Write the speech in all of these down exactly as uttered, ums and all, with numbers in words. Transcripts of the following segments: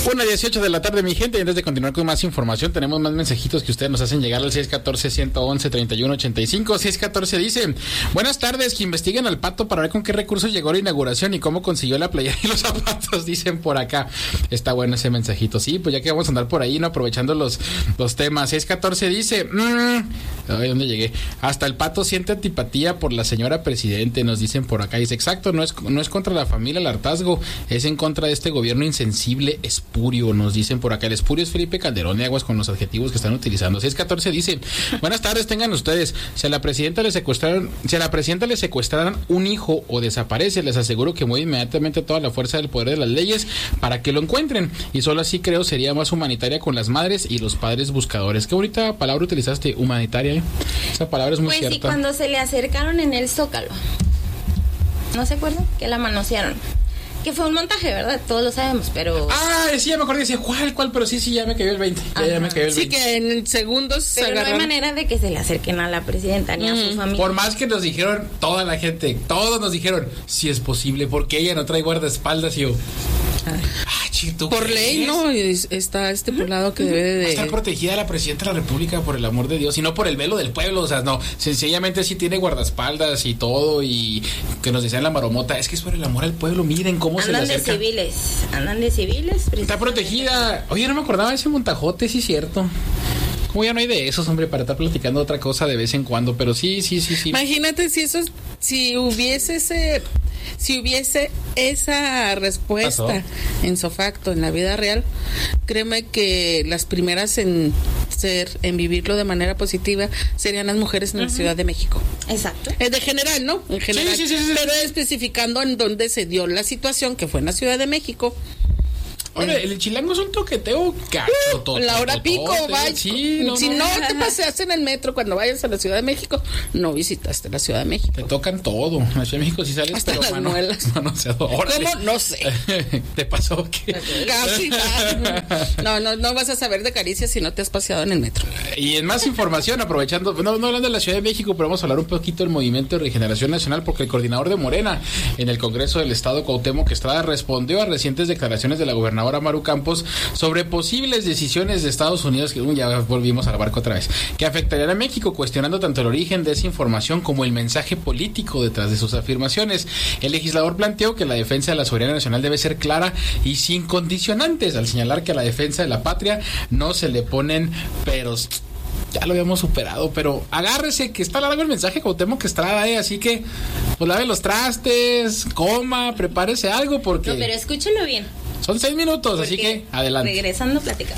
una dieciocho de la tarde, mi gente, y antes de continuar con más información, tenemos más mensajitos que ustedes nos hacen llegar al seis uno cuatro, uno uno uno, tres uno ocho cinco. seis uno cuatro dice: buenas tardes, que investiguen al Pato para ver con qué recursos llegó a la inauguración y cómo consiguió la playera y los zapatos, dicen por acá. Está bueno ese mensajito. Sí, pues ya que vamos a andar por ahí, ¿no? Aprovechando los, los temas. seis uno cuatro dice: mmm, ay, ¿dónde llegué? Hasta el Pato siente antipatía por la señora presidente, nos dicen por acá. Dice: exacto, no es, no es contra la familia el hartazgo, es en contra de este gobierno insensible, espurio, nos dicen por acá. El espurio es Felipe Calderón de Aguas con los adjetivos que están utilizando. seis uno cuatro dice: buenas tardes, tengan ustedes. Si a la presidenta le secuestraron, si a la presidenta le secuestraran un hijo o desaparece, les aseguro que mueve inmediatamente toda la fuerza del poder de las leyes para que lo encuentren. Y solo así creo sería más humanitaria con las madres y los padres buscadores. Qué bonita palabra utilizaste, humanitaria, ¿eh? Esa palabra es muy pues cierta. Pues sí, cuando se le acercaron en el Zócalo, ¿no se acuerdan? Que la manosearon. Que fue un montaje, ¿verdad? Todos lo sabemos, pero... Ah, sí, ya me acordé, decía, ¿cuál, cuál? Pero sí, sí, ya me cayó el veinte. Ya, ya me cayó el veinte. Sí, que en segundos pero se agarraron. no hay manera de que se le acerquen a la presidenta ni mm. a su familia. Por más que nos dijeron, toda la gente, todos nos dijeron, si es posible, porque ella no trae guardaespaldas. Y yo... Ay, chito, por ley, ¿no? Está estipulado que debe de... estar protegida la presidenta de la República, por el amor de Dios, y no por el velo del pueblo. O sea, no, sencillamente sí tiene guardaespaldas y todo, y que nos decían la maromota, es que es por el amor al pueblo, miren cómo andan se le acerca. Andan de civiles, andan de civiles. Está protegida. Oye, no me acordaba de ese montajote, sí es cierto. Como ya no hay de esos, hombre, para estar platicando otra cosa de vez en cuando, pero sí, sí, sí, sí. Imagínate si eso, si hubiese ese... Si hubiese esa respuesta ¿Pasó? En su facto, en la vida real, créeme que las primeras en ser, en vivirlo de manera positiva, serían las mujeres en uh-huh. la Ciudad de México. Exacto. Es de general, ¿no? En general. Sí, sí, sí, sí, pero sí. especificando en dónde se dio la situación, que fue en la Ciudad de México. Oye, el chilango es un toqueteo cacho, uh, todo, la hora todo, pico, todo, vaya. Sí, no, si no, no te paseaste en el metro cuando vayas a la Ciudad de México, no visitaste la Ciudad de México. Te tocan todo. En la Ciudad de México sí sales, hasta pero las mano, muelas. No, sé, ¿Cómo? No sé. ¿Te pasó qué? Casi. No, no, no vas a saber de caricias si no te has paseado en el metro. Y en más información, aprovechando, no, no hablando de la Ciudad de México, pero vamos a hablar un poquito del Movimiento de Regeneración Nacional, porque el coordinador de Morena en el Congreso del Estado, Cuauhtémoc Estrada, respondió a recientes declaraciones de la gobernadora Maru Campos sobre posibles decisiones de Estados Unidos, que uh, ya volvimos al barco otra vez, que afectarían a México, cuestionando tanto el origen de esa información como el mensaje político detrás de sus afirmaciones. El legislador planteó que la defensa de la soberanía nacional debe ser clara y sin condicionantes, al señalar que a la defensa de la patria no se le ponen peros. Ya lo habíamos superado, pero agárrese que está largo el mensaje Cuauhtémoc Estrada, ¿eh? Así que pues lave los trastes, coma, prepárese algo porque... No, pero escúchelo bien. Son seis minutos, porque así que adelante. Regresando platicamos.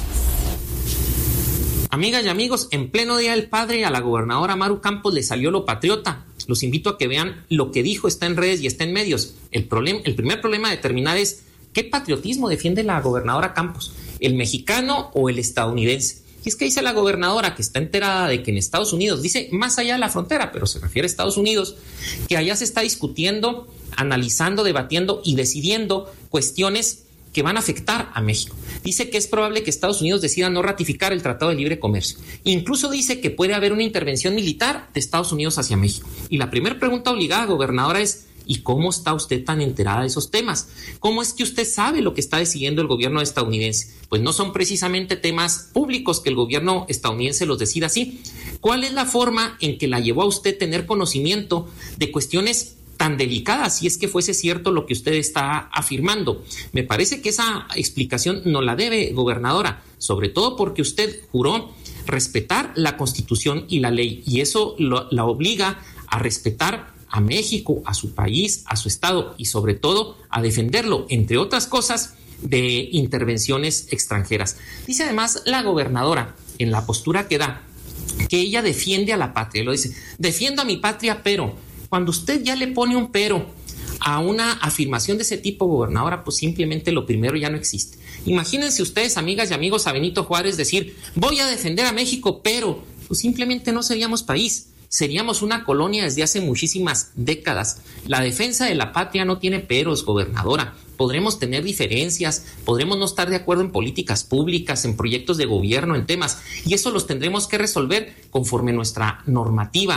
Amigas y amigos, en pleno Día del Padre a la gobernadora Maru Campos le salió lo patriota. Los invito a que vean lo que dijo, está en redes y está en medios. El, problem, el primer problema a determinar es ¿qué patriotismo defiende la gobernadora Campos? ¿El mexicano o el estadounidense? Y es que dice la gobernadora que está enterada de que en Estados Unidos, dice más allá de la frontera, pero se refiere a Estados Unidos, que allá se está discutiendo, analizando, debatiendo y decidiendo cuestiones que van a afectar a México. Dice que es probable que Estados Unidos decida no ratificar el Tratado de Libre Comercio. Incluso dice que puede haber una intervención militar de Estados Unidos hacia México. Y la primera pregunta obligada, gobernadora, es ¿y cómo está usted tan enterada de esos temas? ¿Cómo es que usted sabe lo que está decidiendo el gobierno estadounidense? Pues no son precisamente temas públicos que el gobierno estadounidense los decida así. ¿Cuál es la forma en que la llevó a usted tener conocimiento de cuestiones tan delicada, si es que fuese cierto lo que usted está afirmando? Me parece que esa explicación no la debe, gobernadora, sobre todo porque usted juró respetar la Constitución y la ley, y eso lo, la obliga a respetar a México, a su país, a su estado, y sobre todo a defenderlo, entre otras cosas, de intervenciones extranjeras. Dice además la gobernadora, en la postura que da, que ella defiende a la patria, lo dice, defiendo a mi patria, pero... Cuando usted ya le pone un pero a una afirmación de ese tipo, gobernadora, pues simplemente lo primero ya no existe. Imagínense ustedes, amigas y amigos, a Benito Juárez decir, voy a defender a México, pero pues simplemente no seríamos país. Seríamos una colonia desde hace muchísimas décadas. La defensa de la patria no tiene peros, gobernadora. Podremos tener diferencias, podremos no estar de acuerdo en políticas públicas, en proyectos de gobierno, en temas, y eso los tendremos que resolver conforme nuestra normativa.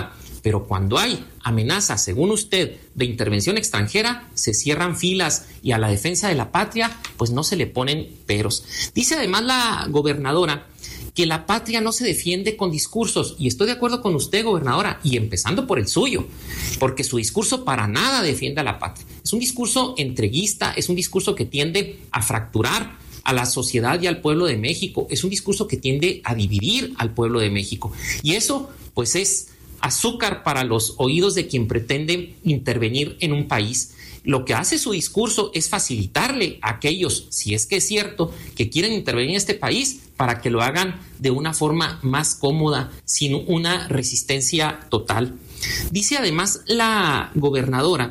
pero cuando hay amenazas, según usted, de intervención extranjera, se cierran filas y a la defensa de la patria, pues no se le ponen peros. Dice además la gobernadora que la patria no se defiende con discursos, y estoy de acuerdo con usted, gobernadora, y empezando por el suyo, porque su discurso para nada defiende a la patria. Es un discurso entreguista, es un discurso que tiende a fracturar a la sociedad y al pueblo de México, es un discurso que tiende a dividir al pueblo de México, y eso pues es azúcar para los oídos de quien pretende intervenir en un país. Lo que hace su discurso es facilitarle a aquellos, si es que es cierto, que quieren intervenir en este país para que lo hagan de una forma más cómoda, sin una resistencia total. Dice además la gobernadora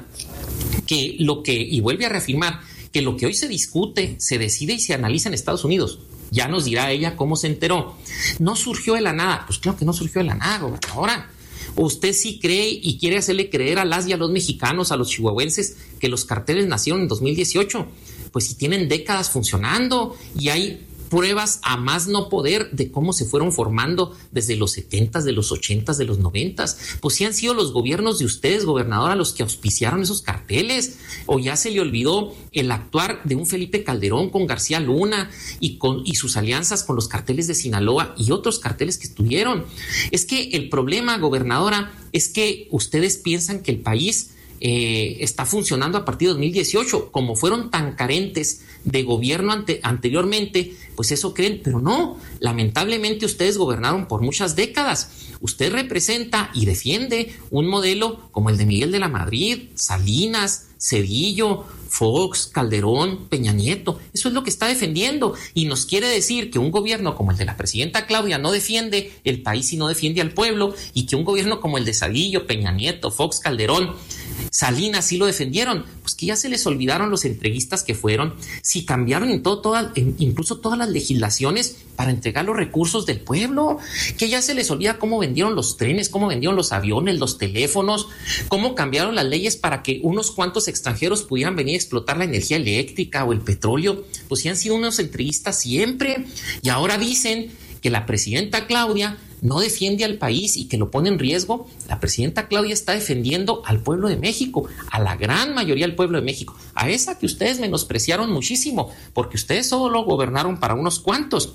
que lo que, y vuelve a reafirmar, que lo que hoy se discute, se decide y se analiza en Estados Unidos. Ya nos dirá ella cómo se enteró. No surgió de la nada. Pues claro que no surgió de la nada, gobernadora. ¿Usted sí cree y quiere hacerle creer a las y a los mexicanos, a los chihuahuenses, que los carteles nacieron en dos mil dieciocho? Pues si tienen décadas funcionando y hay pruebas a más no poder de cómo se fueron formando desde los setentas, de los ochentas, de los noventas. Pues sí han sido los gobiernos de ustedes, gobernadora, los que auspiciaron esos carteles. O ya se le olvidó el actuar de un Felipe Calderón con García Luna y, con, y sus alianzas con los carteles de Sinaloa y otros carteles que estuvieron. Es que el problema, gobernadora, es que ustedes piensan que el país Eh, está funcionando a partir de dos mil dieciocho, como fueron tan carentes de gobierno ante, anteriormente, pues eso creen, pero no, lamentablemente ustedes gobernaron por muchas décadas. Usted representa y defiende un modelo como el de Miguel de la Madrid, Salinas, Cedillo, Fox, Calderón, Peña Nieto. Eso es lo que está defendiendo, y nos quiere decir que un gobierno como el de la presidenta Claudia no defiende el país y no defiende al pueblo, y que un gobierno como el de Cedillo, Peña Nieto, Fox, Calderón, Salinas sí lo defendieron. Pues que ya se les olvidaron los entreguistas que fueron, si cambiaron en todo, toda, en, incluso todas las legislaciones para entregar los recursos del pueblo, que ya se les olvida cómo vendieron los trenes, cómo vendieron los aviones, los teléfonos, cómo cambiaron las leyes para que unos cuantos extranjeros pudieran venir a explotar la energía eléctrica o el petróleo. Pues sí han sido unos entreguistas siempre, y ahora dicen que la presidenta Claudia no defiende al país y que lo pone en riesgo. La presidenta Claudia está defendiendo al pueblo de México, a la gran mayoría del pueblo de México, a esa que ustedes menospreciaron muchísimo, porque ustedes solo gobernaron para unos cuantos.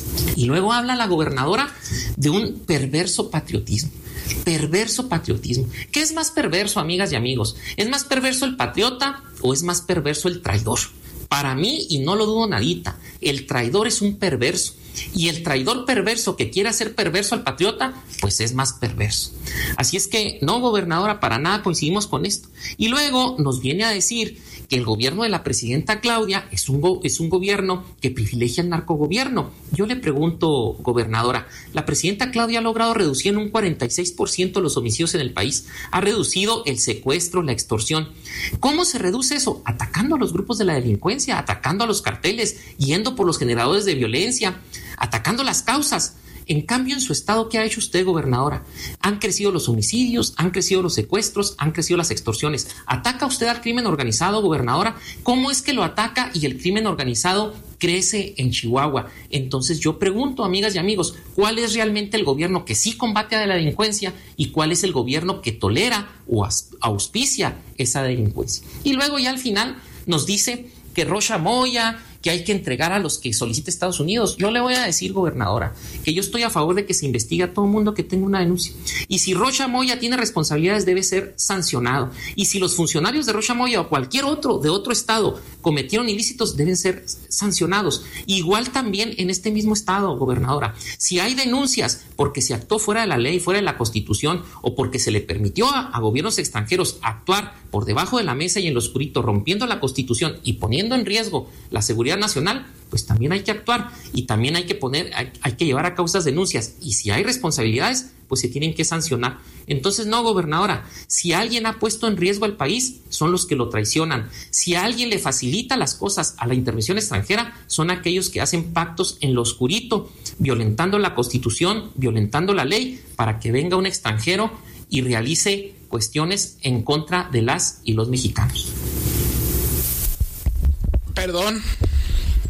Y luego habla la gobernadora de un perverso patriotismo. Perverso patriotismo. ¿Qué es más perverso, amigas y amigos? ¿Es más perverso el patriota o es más perverso el traidor? Para mí, y no lo dudo nadita, el traidor es un perverso. Y el traidor perverso que quiere hacer perverso al patriota, pues es más perverso. Así es que no, gobernadora, para nada coincidimos con esto. Y luego nos viene a decir que el gobierno de la presidenta Claudia es un, go- es un gobierno que privilegia el narcogobierno. Yo le pregunto, gobernadora, la presidenta Claudia ha logrado reducir en un cuarenta y seis por ciento los homicidios en el país, ha reducido el secuestro, la extorsión. ¿Cómo se reduce eso? Atacando a los grupos de la delincuencia, atacando a los carteles, yendo por los generadores de violencia, atacando las causas. En cambio, en su estado, ¿qué ha hecho usted, gobernadora? Han crecido los homicidios, han crecido los secuestros, han crecido las extorsiones. ¿Ataca usted al crimen organizado, gobernadora? ¿Cómo es que lo ataca y el crimen organizado crece en Chihuahua? Entonces yo pregunto, amigas y amigos, ¿cuál es realmente el gobierno que sí combate a la delincuencia y cuál es el gobierno que tolera o auspicia esa delincuencia? Y luego ya al final nos dice que Rocha Moya, que hay que entregar a los que solicite Estados Unidos. Yo le voy a decir, gobernadora, que yo estoy a favor de que se investigue a todo el mundo que tenga una denuncia. Y si Rocha Moya tiene responsabilidades, debe ser sancionado. Y si los funcionarios de Rocha Moya o cualquier otro de otro estado cometieron ilícitos, deben ser sancionados. Igual también en este mismo estado, gobernadora. Si hay denuncias porque se actuó fuera de la ley, fuera de la Constitución, o porque se le permitió a, a gobiernos extranjeros actuar por debajo de la mesa y en lo oscurito, rompiendo la Constitución y poniendo en riesgo la seguridad nacional, pues también hay que actuar y también hay que poner, hay, hay que llevar a cabo esas denuncias, y si hay responsabilidades, pues se tienen que sancionar. Entonces, no, gobernadora, si alguien ha puesto en riesgo al país, son los que lo traicionan. Si alguien le facilita las cosas a la intervención extranjera, son aquellos que hacen pactos en lo oscurito, violentando la Constitución, violentando la ley, para que venga un extranjero y realice cuestiones en contra de las y los mexicanos. Perdón.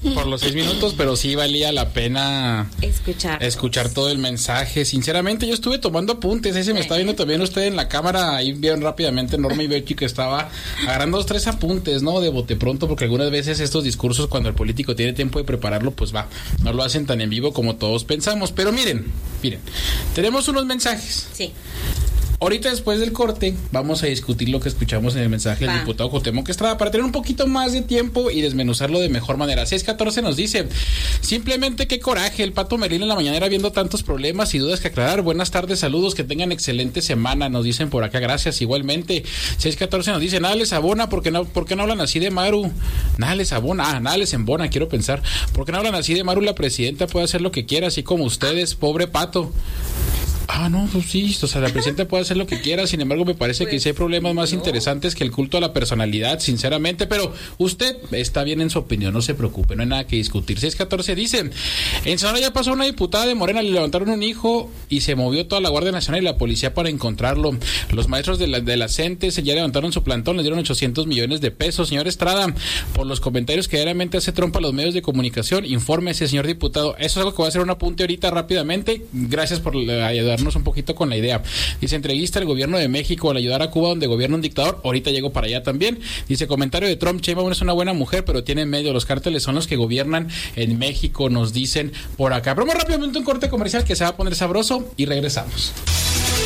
por los seis minutos, pero sí valía la pena escuchar escuchar todo el mensaje. Sinceramente, yo estuve tomando apuntes. Ahí se me está viendo también usted en la cámara. Ahí vieron rápidamente Norma y Becky que estaba agarrando dos, tres apuntes, ¿no? De bote pronto, porque algunas veces estos discursos, cuando el político tiene tiempo de prepararlo, pues va, no lo hacen tan en vivo como todos pensamos. Pero miren, miren, tenemos unos mensajes. Sí. Ahorita, después del corte, vamos a discutir lo que escuchamos en el mensaje del diputado Cuauhtémoc Estrada para tener un poquito más de tiempo y desmenuzarlo de mejor manera. seis catorce nos dice, simplemente qué coraje, el Pato Merlín en la mañanera viendo tantos problemas y dudas que aclarar. Buenas tardes, saludos, que tengan excelente semana, nos dicen por acá, gracias, igualmente. seis catorce nos dice, nada les abona, ¿por qué no, por qué no hablan así de Maru? Nada les abona, ah, nada les embona, quiero pensar. ¿Por qué no hablan así de Maru? La presidenta puede hacer lo que quiera, así como ustedes, pobre Pato. Ah, no, pues sí, o sea, la presidenta puede hacer lo que quiera, sin embargo me parece pues, que sí hay problemas más no. interesantes que el culto a la personalidad, sinceramente, pero usted está bien en su opinión, no se preocupe, no hay nada que discutir. seis catorce dice, en Sonora ya pasó una diputada de Morena, le levantaron un hijo y se movió toda la Guardia Nacional y la policía para encontrarlo. Los maestros de la, de la CENTES ya levantaron su plantón, le dieron ochocientos millones de pesos. Señor Estrada, por los comentarios que diariamente hace trompa a los medios de comunicación, infórmese, señor diputado. Eso es algo que voy a hacer un apunte ahorita rápidamente, gracias por ayudarnos un poquito con la idea. Dice, entrevista al gobierno de México al ayudar a Cuba donde gobierna un dictador. Ahorita llego para allá también. Dice, comentario de Trump, Sheinbaum es una buena mujer, pero tiene en medio, los cárteles son los que gobiernan en México, nos dicen por acá. Pero más rápidamente un corte comercial que se va a poner sabroso y regresamos.